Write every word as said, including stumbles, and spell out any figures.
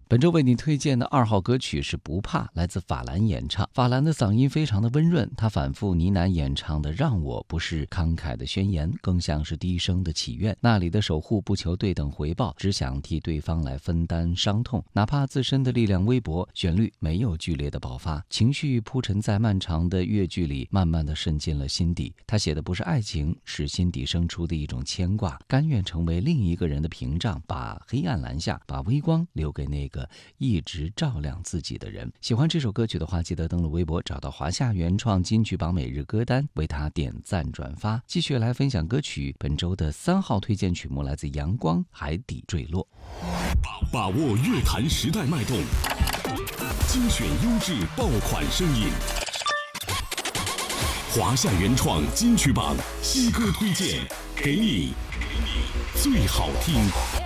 本周为你推荐的二号歌曲是《不怕》，来自法兰演唱。法兰的嗓音非常的温润，他反复呢喃演唱的让我不是慷慨的宣言，更像是低声的祈愿。那里的守护不求对等回报，只想替对方来分担伤痛，哪怕自身的力量微薄。旋律没有剧烈的爆发，情绪铺陈在漫长的乐句里，慢慢的渗进了心底。他写的不是爱情，是心底生出的一种牵挂，甘愿成为另一个人的屏障，把黑暗拦下，把微光留给那个一直照亮自己的人。喜欢这首歌曲的话，记得登录微博找到华夏原创金曲榜每日歌单，为他点赞转发。继续来分享歌曲，本周的三号推荐曲目来自阳光海底坠落。 把握乐坛时代脉动，精选优质爆款声音。华夏原创金曲榜新歌推荐，给你最好听。